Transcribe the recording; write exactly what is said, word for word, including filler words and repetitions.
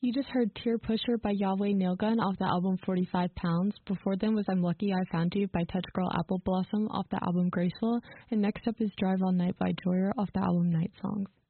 You just heard Tear Pusher by Yahweh Nailgun off the album forty-five pounds. Before then was I'm Lucky I Found You by Touch Girl Apple Blossom off the album Graceful. And next up is Drive All Night by Joyer off the album Night Songs.